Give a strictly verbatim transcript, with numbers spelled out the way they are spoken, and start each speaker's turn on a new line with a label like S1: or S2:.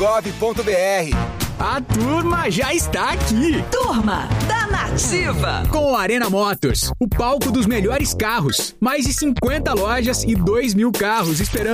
S1: gov ponto br.
S2: A turma já está aqui.
S3: Turma da Nativa.
S2: Com a Arena Motors, o palco dos melhores carros. Mais de cinquenta lojas e dois mil carros esperando